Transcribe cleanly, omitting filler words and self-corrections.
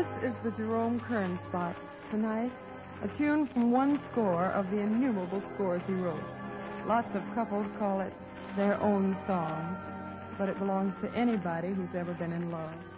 This is the Jerome Kern Spot. Tonight, a tune from one score of the innumerable scores he wrote. Lots of couples call it their own song, but it belongs to anybody who's ever been in love.